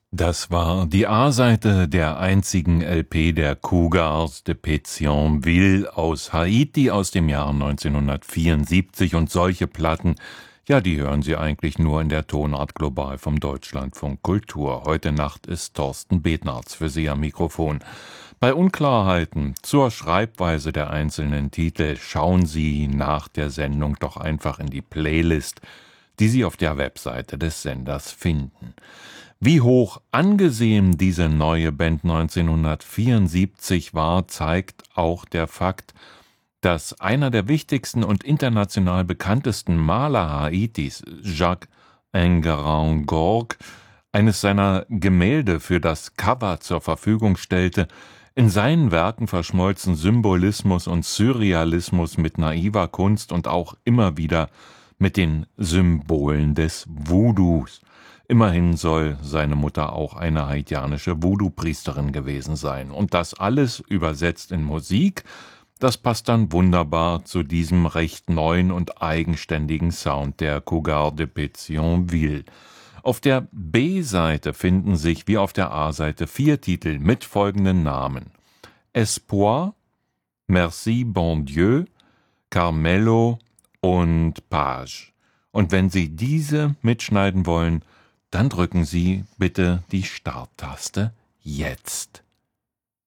Das war die A-Seite der einzigen LP der Cougars de Pétionville aus Haiti aus dem Jahr 1974, und solche Platten, ja, die hören Sie eigentlich nur in der Tonart Global vom Deutschlandfunk Kultur. Heute Nacht ist Thorsten Bednarz für Sie am Mikrofon. Bei Unklarheiten zur Schreibweise der einzelnen Titel schauen Sie nach der Sendung doch einfach in die Playlist, die Sie auf der Webseite des Senders finden. Wie hoch angesehen diese neue Band 1974 war, zeigt auch der Fakt, dass einer der wichtigsten und international bekanntesten Maler Haitis, Jacques Enguerrand-Gorges, eines seiner Gemälde für das Cover zur Verfügung stellte. In seinen Werken verschmolzen Symbolismus und Surrealismus mit naiver Kunst und auch immer wieder mit den Symbolen des Voodoos. Immerhin soll seine Mutter auch eine haitianische Voodoo-Priesterin gewesen sein. Und das alles übersetzt in Musik, das passt dann wunderbar zu diesem recht neuen und eigenständigen Sound der Cougars de Pétionville. Auf der B-Seite finden sich wie auf der A-Seite 4 Titel mit folgenden Namen: Espoir, Merci Bon Dieu, Carmelo und Page. Und wenn Sie diese mitschneiden wollen, dann drücken Sie bitte die Starttaste jetzt.